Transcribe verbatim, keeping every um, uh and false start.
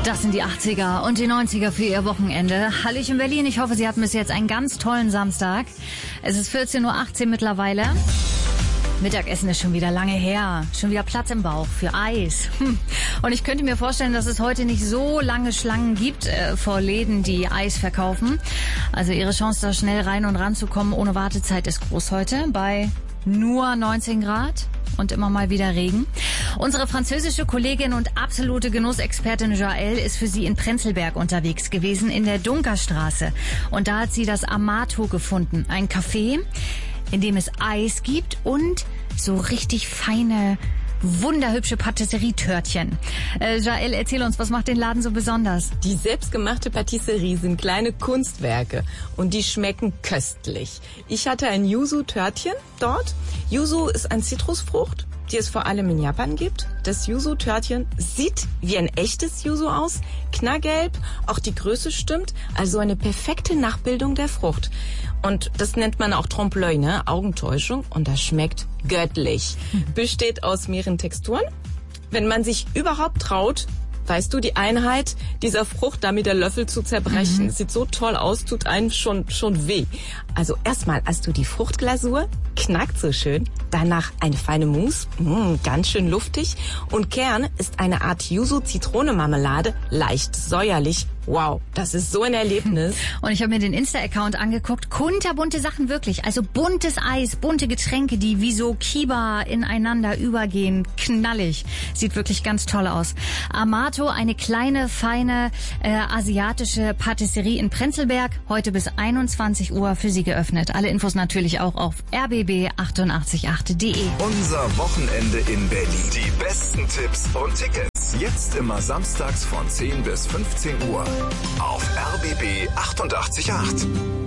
Das sind die achtziger und die neunziger für Ihr Wochenende. Hallöchen Berlin, ich hoffe, Sie hatten bis jetzt einen ganz tollen Samstag. Es ist vierzehn Uhr achtzehn mittlerweile. Mittagessen ist schon wieder lange her. Schon wieder Platz im Bauch für Eis. Und ich könnte mir vorstellen, dass es heute nicht so lange Schlangen gibt äh, vor Läden, die Eis verkaufen. Also Ihre Chance, da schnell rein und ranzukommen ohne Wartezeit ist groß heute bei nur neunzehn Grad und immer mal wieder Regen. Unsere französische Kollegin und absolute Genussexpertin Jael ist für Sie in Prenzlberg unterwegs gewesen, in der Dunkerstraße. Und da hat sie das Amato gefunden. Ein Café, in dem es Eis gibt und so richtig feine, wunderhübsche Patisserietörtchen. Äh, Jael, erzähl uns, was macht den Laden so besonders? Die selbstgemachte Patisserie sind kleine Kunstwerke und die schmecken köstlich. Ich hatte ein Yuzu-Törtchen dort. Yuzu ist eine Zitrusfrucht, die es vor allem in Japan gibt. Das Yuzu-Törtchen sieht wie ein echtes Yuzu aus, knallgelb, auch die Größe stimmt, also eine perfekte Nachbildung der Frucht. Und das nennt man auch Trompe-l'œil, ne? Augentäuschung, und das schmeckt göttlich. Besteht aus mehreren Texturen. Wenn man sich überhaupt traut, weißt du, die Einheit dieser Frucht da mit der Löffel zu zerbrechen. Mhm. Sieht so toll aus, tut einem schon schon weh. Also erstmal hast du die Fruchtglasur, knackt so schön. Danach eine feine Mousse, mh, ganz schön luftig. Und Kern ist eine Art Yuzu-Zitrone-Marmelade, leicht säuerlich. Wow, das ist so ein Erlebnis. Und ich habe mir den Insta-Account angeguckt. Kunterbunte Sachen wirklich. Also buntes Eis, bunte Getränke, die wie so Kiba ineinander übergehen. Knallig. Sieht wirklich ganz toll aus. Amato, eine kleine, feine äh, asiatische Patisserie in Prenzlberg. Heute bis einundzwanzig Uhr für Sie geöffnet. Alle Infos natürlich auch auf r b b achtundachtzig punkt acht punkt d e. Unser Wochenende in Berlin. Die besten Tipps und Tickets. Jetzt immer samstags von zehn bis fünfzehn Uhr auf r b b achtundachtzig Punkt acht.